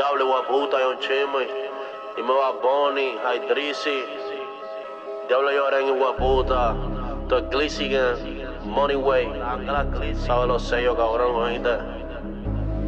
Diablo, guaputa, John Chimmy. Dime Bad Bunny, High Drizzy. Diablo lloren y guaputa. Todo Glizzy Gang, Money Way. Sabe los sellos, cabrón, oíste.